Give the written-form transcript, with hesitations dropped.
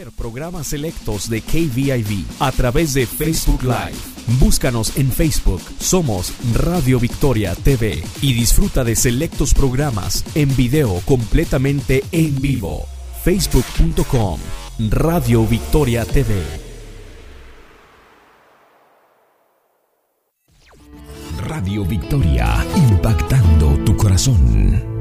ver programas selectos de KVIV a través de Facebook Live. Búscanos en Facebook, somos Radio Victoria TV y disfruta de selectos programas en video completamente en vivo. Facebook.com Radio Victoria TV. Radio Victoria, impactando tu corazón.